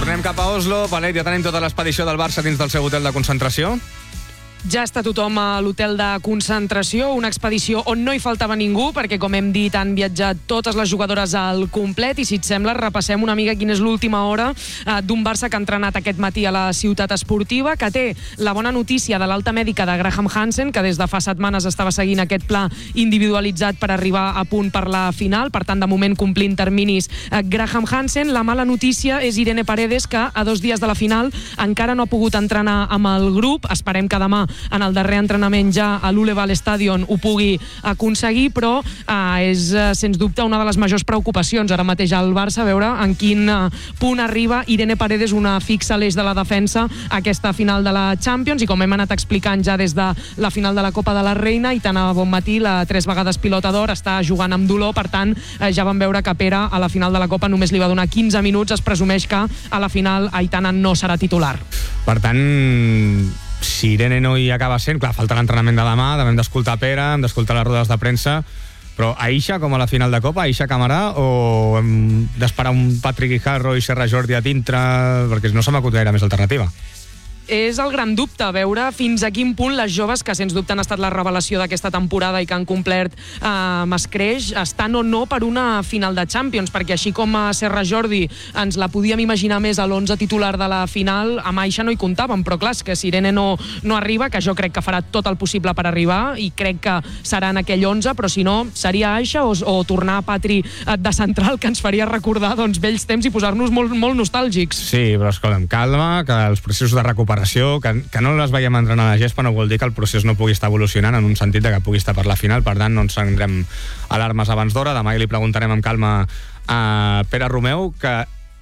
Tornem cap a Oslo. Palet, ja tenim tota l'expedició del Barça dins del seu hotel de concentració. Ja està tothom a l'hotel de concentració, una expedició on no hi faltava ningú, perquè, com hem dit, han viatjat totes les jugadores al complet, i si et sembla, repassem una mica quina és l'última hora d'un Barça que ha entrenat aquest matí a la ciutat esportiva, que té la bona notícia de l'alta mèdica de Graham Hansen, que des de fa setmanes estava seguint aquest pla individualitzat per arribar a punt per la final, per tant, de moment complint terminis Graham Hansen. La mala notícia és Irene Paredes, que a 2 dies de la final encara no ha pogut entrenar amb el grup. Esperem que demà, en el darrer entrenament ja a l'Uleval Stadion, ho pugui aconseguir, però és sens dubte una de les majors preocupacions ara mateix al Barça, a veure en quin punt arriba Irene Paredes, una fixa a l'eix de la defensa, a aquesta final de la Champions. I com hem anat explicant ja des de la final de la Copa de la Reina, i tant a bon matí, la 3 vegades pilota d'or, està jugant amb dolor, per tant ja vam veure que Pere a la final de la Copa només li va donar 15 minuts. Es presumeix que a la final Aitana no serà titular. Per tant, si Irene no hi acaba sent, clar, falta l'entrenament de demà, hem d'escoltar Pere, hem d'escoltar les rodes de premsa, però Aisha, com a la final de Copa, Aisha Camarà, o hem d'esperar un Patrick Guijarro i Serra Jordi a dintre, perquè no se m'acut gaire més alternativa. És el gran dubte, veure fins a quin punt les joves, que sens dubte han estat la revelació d'aquesta temporada i que han complert escreix, estan o no per una final de Champions, perquè així com a Serra Jordi ens la podíem imaginar més a l'11 titular de la final, amb Aisha no hi comptàvem, però clar, és que si Irene no arriba, que jo crec que farà tot el possible per arribar, i crec que serà en aquell 11, però si no, seria Aisha o tornar a Patri de central, que ens faria recordar vells temps i posar-nos molt nostàlgics. Sí, però escolta'm, calma, que els processos de recuperació, que no les veiem entrenar a la gespa, no vol dir que el procés no pugui estar evolucionant en un sentit de que pugui estar per la final. Per tant, no ens prendrem alarmes abans d'hora. Demà li preguntarem amb calma a Pere Romeu, que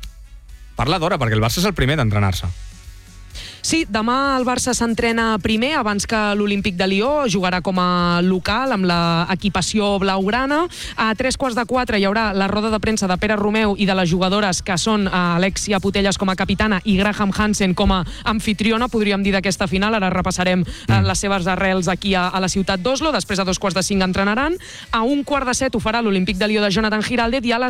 parla d'hora, perquè el Barça és el primer d'entrenar-se. Sí, demà el Barça s'entrena primer, abans que l'Olímpic de Lió, jugarà com a local amb l'equipació blaugrana. A 3:15 hi haurà la roda de premsa de Pere Romeu i de les jugadores, que són Alexia Putellas com a capitana i Graham Hansen com a anfitriona, podríem dir, d'aquesta final. Ara repassarem les seves arrels aquí a la ciutat d'Oslo. Després, a 2:45 entrenaran. A 1:15 ho farà l'Olímpic de Lió de Jonathan Giraldez, i a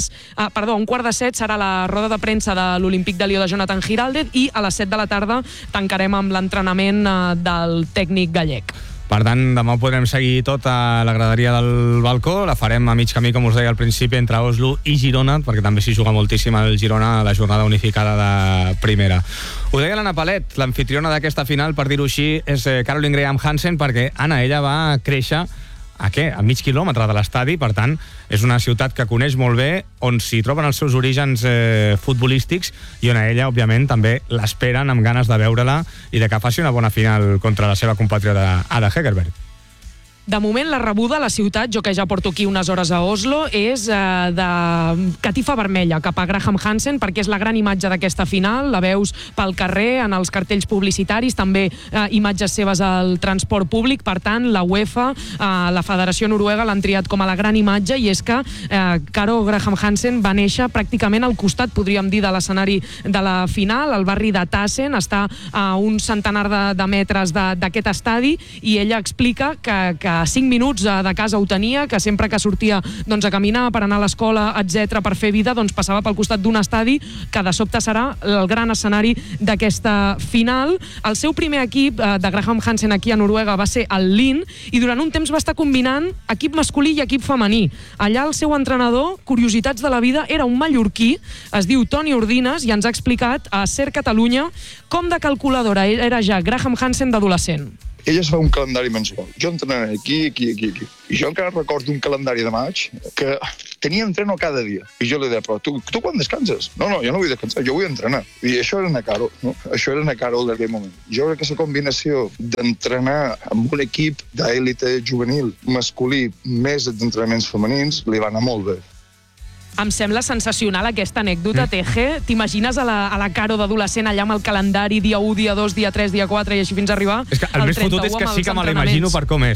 1:15 serà la roda de premsa de l'Olímpic de Lió de Jonathan Giraldez, i a les 7 de la tarda tancarem amb l'entrenament del tècnic gallec. Per tant, demà ho podrem seguir tot a la graderia del balcó. La farem a mig camí, com us deia al principi, entre Oslo i Girona, perquè també s'hi juga moltíssim el Girona a la jornada unificada de primera. Ho deia l'Anna Palet, l'anfitriona d'aquesta final, per dir-ho així, és Caroline Graham Hansen, perquè Anna, ella va créixer a mig quilòmetre de l'estadi, per tant, és una ciutat que coneix molt bé, on s'hi troben els seus orígens futbolístics, i on a ella, òbviament, també l'esperen amb ganes de veure-la i de que faci una bona final contra la seva compatriota Ada Hegerberg. De moment, la rebuda a la ciutat, jo que ja porto aquí unes hores a Oslo, és de catifa vermella cap a Graham Hansen, perquè és la gran imatge d'aquesta final. La veus pel carrer, en els cartells publicitaris, també imatges seves al transport públic. Per tant, la UEFA, la Federació Noruega, l'han triat com a la gran imatge, i és que Caro Graham Hansen va néixer pràcticament al costat, podríem dir, de l'escenari de la final. El barri de Tassen està a un centenar de metres d'aquest estadi, i ella explica que 5 minuts de casa ho tenia, que sempre que sortia a caminar per anar a l'escola, etc., per fer vida, passava pel costat d'un estadi que de sobte serà el gran escenari d'aquesta final. El seu primer equip de Graham Hansen aquí a Noruega va ser el Lyn, i durant un temps va estar combinant equip masculí i equip femení. Allà el seu entrenador, curiositats de la vida, era un mallorquí, es diu Toni Ordines, i ens ha explicat a Ser Catalunya com de calculadora era ja Graham Hansen d'adolescent. Ella es fa un calendari mensual. Jo entrenaré aquí. I jo encara recordo un calendari de maig que tenia entreno cada dia. I jo li deia, però tu quan descanses? No, jo no vull descansar, jo vull entrenar. I això era anar caro, no? Això era anar caro d'aquell moment. Jo crec que la combinació d'entrenar amb un equip d'élite juvenil masculí més d'entrenaments femenins li va anar molt bé. Em sembla sensacional aquesta anècdota, Teje. T'imagines a la Caro d'adolescent allà amb el calendari, dia 1, dia 2, dia 3, dia 4, i així fins a arribar és que el més fotut és que sí que me l'imagino per com és.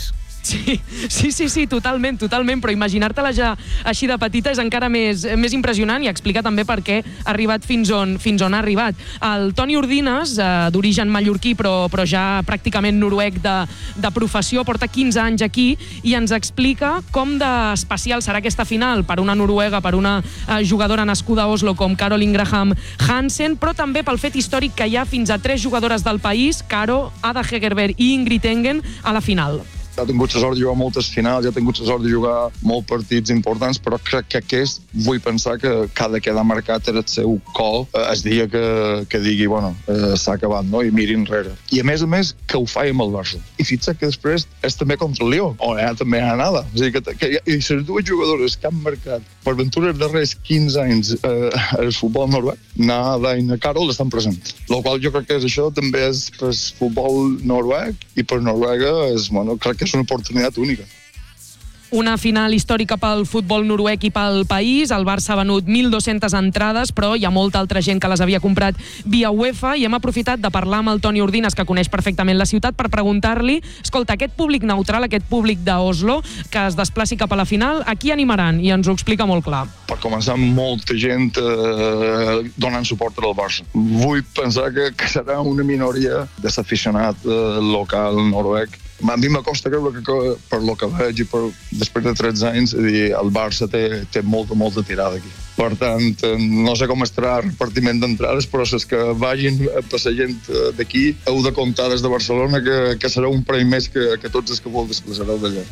Sí, totalment, però imaginar-te-la ja així de petita és encara més impressionant i explica també per què ha arribat fins on ha arribat. El Toni Ordines, d'origen mallorquí però ja pràcticament noruec de professió, porta 15 anys aquí i ens explica com d'especial serà aquesta final per una noruega, per una jugadora nascuda a Oslo com Caroline Graham Hansen, però també pel fet històric que hi ha fins a 3 jugadores del país, Caro, Ada Hegerberg i Ingrid Engen, a la final. Ja he tingut la sort de jugar moltes finals, ja he tingut la sort de jugar molts partits importants, però crec que aquest vull pensar que ha de quedar marcat en el seu col el dia que digui, bueno, s'ha acabat, no? I miri enrere. I a més, que ho faci amb el Barça. I fixa que després és també contra el Lió, o també hi ha nada. O sigui, i les 2 jugadores que han marcat per ventura els darrers 15 anys el futbol noruec, Nada i Carol, estan presents. El qual jo crec que això també és per futbol noruec i per Noruega és, bueno, crec que és una oportunitat única. Una final històrica pel futbol noruec i pel país. El Barça ha venut 1.200 entrades, però hi ha molta altra gent que les havia comprat via UEFA i hem aprofitat de parlar amb el Toni Ordines, que coneix perfectament la ciutat, per preguntar-li, escolta, aquest públic neutral, aquest públic d'Oslo, que es desplaci cap a la final, a qui animaran? I ens ho explica molt clar. Per començar, molta gent donant suport al Barça. Vull pensar que serà una minoria de l'aficionat local noruec. A mi m'acosta creure que per lo que veig i després de 13 anys el Barça té molta tirada aquí. Per tant, no sé com estarà el repartiment d'entrades, però és que vagin per la gent d'aquí, heu de comptar des de Barcelona que serà un premi més que tots els que vol desplaçareu d'allà.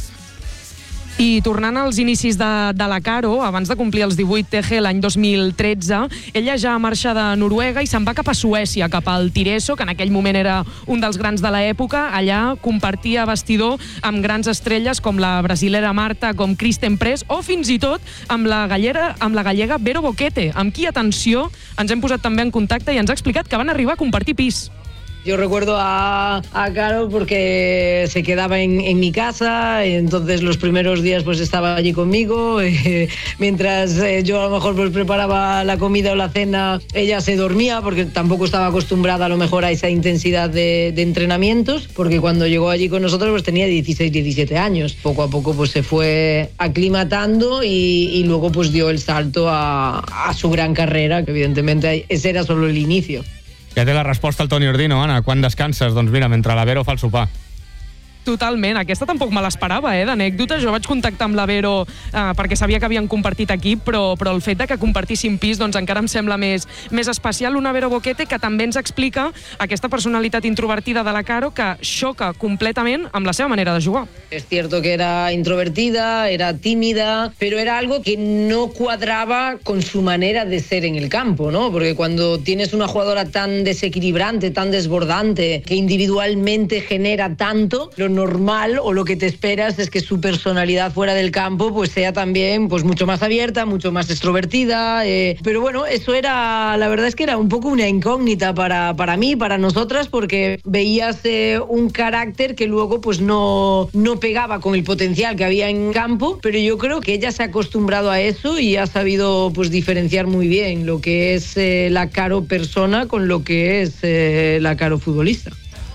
I tornant als inicis de la Caro, abans de complir els 18 TG l'any 2013, ella ja marxa de Noruega i se'n va cap a Suècia, cap al Tireso, que en aquell moment era un dels grans de l'època. Allà compartia vestidor amb grans estrelles com la brasilera Marta, com Kristen Press, o fins i tot amb la gallega Vero Boquete, amb qui, atenció, ens hem posat també en contacte i ens ha explicat que van arribar a compartir pis. Yo recuerdo a Caro porque se quedaba en mi casa, entonces los primeros días pues estaba allí conmigo, mientras yo a lo mejor pues preparaba la comida o la cena, ella se dormía porque tampoco estaba acostumbrada a lo mejor a esa intensidad de entrenamientos, porque cuando llegó allí con nosotros pues tenía 16, 17 años. Poco a poco pues se fue aclimatando y luego pues dio el salto a su gran carrera, que evidentemente ese era solo el inicio. Ja té la resposta al Toni Ordino, Anna. Quan descanses? Doncs mira, mentre la Vero fa el sopar. Totalment, aquesta tampoc me l'esperava, d'anècdota. Jo vaig contactar amb la Vero perquè sabia que havien compartit equip, però el fet de que compartissin pis doncs encara em sembla més especial. Una Vero Boquete que també ens explica aquesta personalitat introvertida de la Caro que xoca completament amb la seva manera de jugar. Es cierto que era introvertida, era tímida, pero era algo que no cuadraba con su manera de ser en el campo, ¿no? Porque cuando tienes una jugadora tan desequilibrante, tan desbordante, que individualmente genera tanto, lo normal o lo que te esperas es que su personalidad fuera del campo pues sea también pues mucho más abierta, mucho más extrovertida, pero bueno, eso era, la verdad es que era un poco una incógnita para mí, para nosotras, porque veías un carácter que luego pues no pegaba con el potencial que había en campo, pero yo creo que ella se ha acostumbrado a eso y ha sabido pues diferenciar muy bien lo que es la Caro persona con lo que es la Caro futbolista.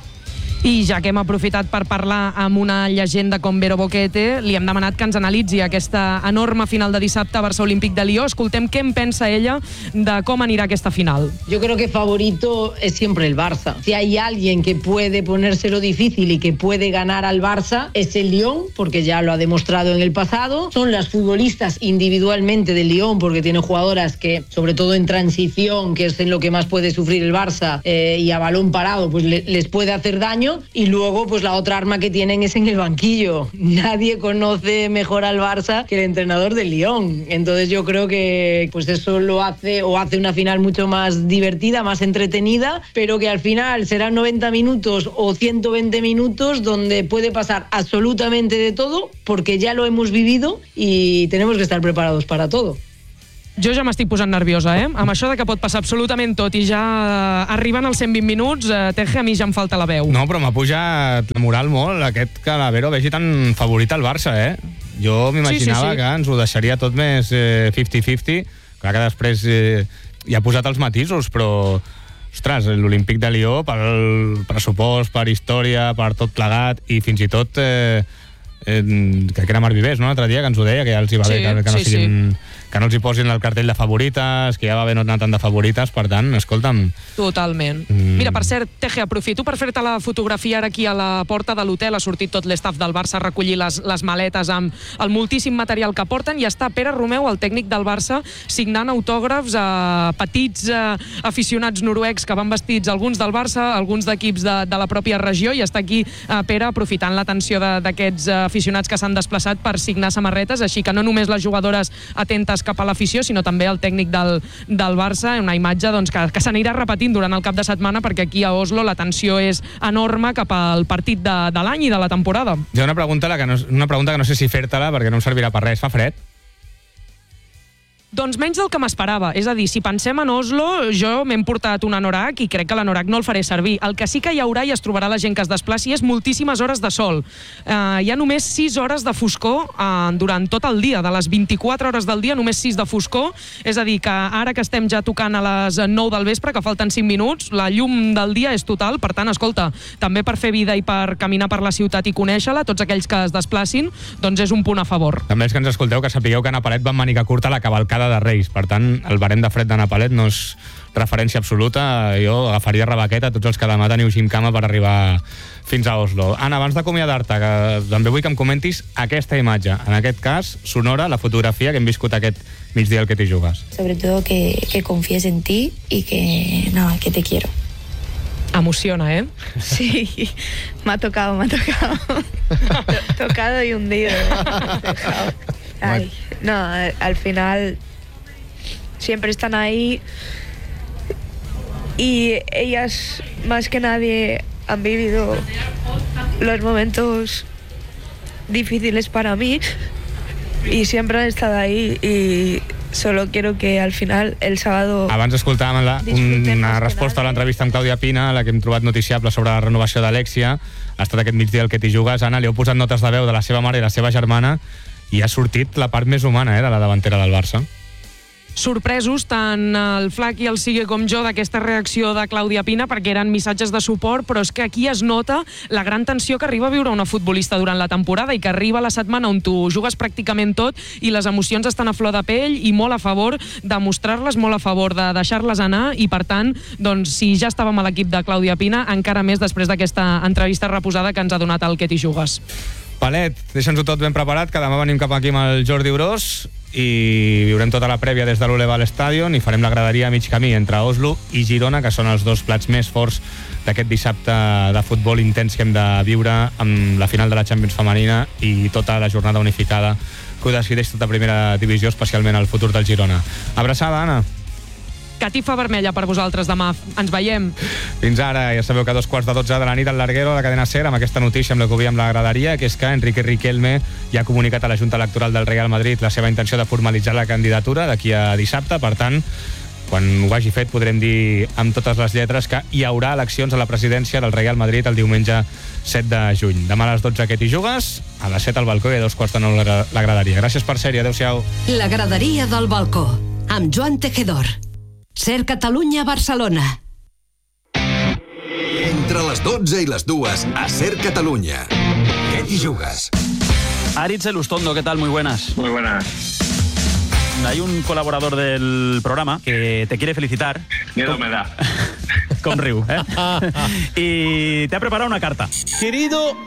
I ja que hem aprofitat per parlar amb una llegenda com Vero Boquete, li hem demanat que ens analitzi aquesta enorme final de dissabte a Barça Olímpic de Lió. Escoltem què en pensa ella de com anirà aquesta final. Yo creo que favorito es siempre el Barça. Si hay alguien que puede ponérselo difícil y que puede ganar al Barça, es el Lyon, porque ya lo ha demostrado en el pasado. Son las futbolistas individualmente del Lyon, porque tiene jugadoras que, sobre todo en transición, que es en lo que más puede sufrir el Barça, y a balón parado, pues les puede hacer daño. Y luego, pues la otra arma que tienen es en el banquillo. Nadie conoce mejor al Barça que el entrenador del Lyon. Entonces yo creo que pues eso lo hace una final mucho más divertida, más entretenida, pero que al final serán 90 minutos o 120 minutos donde puede pasar absolutamente de todo, porque ya lo hemos vivido y tenemos que estar preparados para todo. Jo ja m'estic posant nerviosa, amb això de que pot passar absolutament tot i ja arribant als 120 minuts, Teje, a mi ja em falta la veu. No, però m'ha pujat la moral molt aquest que la Vero vegi tan favorita al Barça, Jo m'imaginava que ens ho deixaria tot més 50-50, clar que després hi ha posat els matisos, però ostres, l'Olímpic de Lió, pel pressupost, per història, per tot plegat, i fins i tot crec que era Marc Vivers, no?, l'altre dia, que ens ho deia, que ja els hi va bé que no els hi posin el cartell de favorites, que ja va bé no anar tant de favorites, per tant, escolta'm... Totalment. Mira, per cert, Teje, aprofito per fer-te la fotografia ara aquí a la porta de l'hotel. Ha sortit tot l'estaf del Barça a recollir les maletes amb el moltíssim material que porten, i està Pere Romeu, el tècnic del Barça, signant autògrafs a petits aficionats noruecs que van vestits, alguns del Barça, alguns d'equips de la pròpia regió, i està aquí Pere aprofitant l'atenció d'aquests aficionats que s'han desplaçat per signar samarretes, així que no només les jugadores atentes cap a l'afició, sinó també el tècnic del Barça, una imatge doncs, que s'anirà repetint durant el cap de setmana, perquè aquí a Oslo la tensió és enorme cap al partit de l'any i de la temporada. Hi ha una pregunta que no sé si fer-te-la, perquè no em servirà per res. Fa fred? Doncs menys del que m'esperava. És a dir, si pensem en Oslo, jo m'he portat un anorac i crec que l'anorac no el faré servir. El que sí que hi haurà i es trobarà la gent que es desplaci és moltíssimes hores de sol. Hi ha només 6 hores de foscor durant tot el dia. De les 24 hores del dia, només 6 de foscor. És a dir, que ara que estem ja tocant a les 9 del vespre, que falten 5 minuts, la llum del dia és total. Per tant, escolta, també per fer vida i per caminar per la ciutat i conèixer-la, tots aquells que es desplacin, doncs és un punt a favor. També els que ens escolteu, que sapigueu que a Napalet van màniga curta la cavalcada de Reis. Per tant, el barem de fred de Napalet no és referència absoluta. Jo agafaria rebaqueta a tots els que demà teniu gimcama per arribar fins a Oslo. Anna, abans d'acomiadar-te, que també vull que em comentis aquesta imatge, en aquest cas sonora, la fotografia que hem viscut aquest migdia al que t'hi jugues. Sobre todo que confíes en ti y que que te quiero. Emociona, ¿eh? Sí, me ha tocado. Tocado y hundido. Ay, no, al final siempre están ahí y ellas más que nadie han vivido los momentos difíciles para mí y siempre han estado ahí, y solo quiero que al final el sábado... Abans escoltàvem una resposta a l'entrevista amb Clàudia Pina, la que hem trobat noticiable sobre la renovació d'Alexia. Ha estat aquest migdia el que t'hi jugues. Anna, li heu posat notes de veu de la seva mare i la seva germana, i ha sortit la part més humana de la davantera del Barça. Sorpresos tant el Flac i el Sigue com jo d'aquesta reacció de Clàudia Pina, perquè eren missatges de suport, però és que aquí es nota la gran tensió que arriba a viure una futbolista durant la temporada i que arriba la setmana on tu jugues pràcticament tot i les emocions estan a flor de pell, i molt a favor de mostrar-les, molt a favor de deixar-les anar, i per tant, doncs, si ja estàvem a l'equip de Clàudia Pina, encara més després d'aquesta entrevista reposada que ens ha donat el que t'hi jugues. Palet, deixa'ns-ho tot ben preparat, que demà venim cap aquí amb el Jordi Urós i viurem tota la prèvia des de l'Oleval Stadion i farem la graderia a mig camí entre Oslo i Girona, que són els dos plats més forts d'aquest dissabte de futbol intens que hem de viure amb la final de la Champions femenina i tota la jornada unificada que ho decideix tota primera divisió, especialment el futur del Girona. Abraçada, Anna. Catifa vermella per vosaltres demà. Ens veiem. Fins ara, ja sabeu que a 12:45 de la nit al Larguero, a la cadena SER, amb aquesta notícia amb la que ho veiem la graderia, que és que Enrique Riquelme ja ha comunicat a la Junta Electoral del Real Madrid la seva intenció de formalitzar la candidatura d'aquí a dissabte. Per tant, quan ho hagi fet podrem dir amb totes les lletres que hi haurà eleccions a la presidència del Real Madrid el diumenge 7 de juny. Demà a les 12 que t'hi jugues, a les 7 al balcó i a 2:45 la graderia. Gràcies per ser-hi, adeu-siau. La graderia del balcó, amb Joan Tejedor. SER Catalunya, Barcelona. Entre les 12 y las 2 a SER Catalunya. ¿Qué te jugas? Aritz Elustondo, ¿qué tal? Muy buenas. Muy buenas. Hay un colaborador del programa que te quiere felicitar. Miedo me da. Con Riu, ¿eh? Y te ha preparado una carta. Querido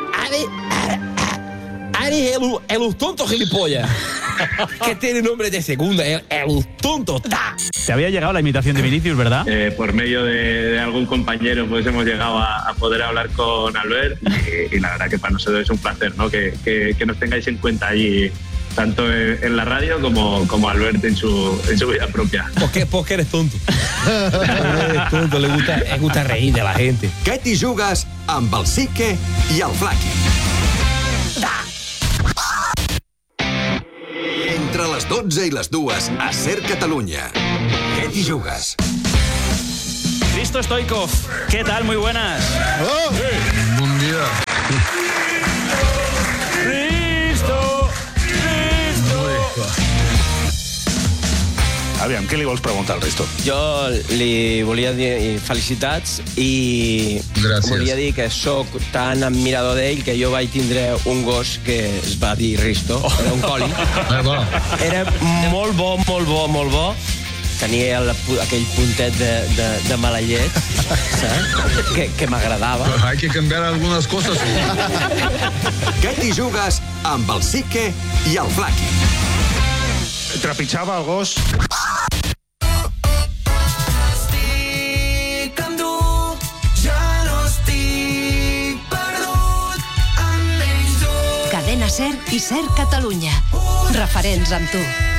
Ari el tonto gilipollas. Que tiene nombre de segunda, el tonto. Te había llegado la invitación de Vinicius, ¿verdad? Por medio de algún compañero pues hemos llegado a poder hablar con Albert y la verdad que para nosotros es un placer, ¿no? Que nos tengáis en cuenta allí, tanto en la radio como Albert en su vida propia. Porque eres tonto. Eres tonto, le gusta reír de la gente. ¿Qué te jugas amb el Sique y el Flaqui? Entre les 12 y las 2 a SER Catalunya. ¿Qué te jugas? Risto Stoikov, ¿qué tal? Muy buenas. Oh, buen día. Risto. Aviam, què li vols preguntar al Risto? Jo li volia dir felicitats i volia dir que sóc tan admirador d'ell que jo vaig tindre un gos que es va dir Risto, era un coli. Era molt bo, molt bo, molt bo. Tenia aquell puntet de mala llet, saps? Que m'agradava. Hay que cambiar algunas cosas. Què t'hi jugues amb el Sique i el Flaqui? Trepitjava el gos. Cadena SER i SER Catalunya. Referents amb tu.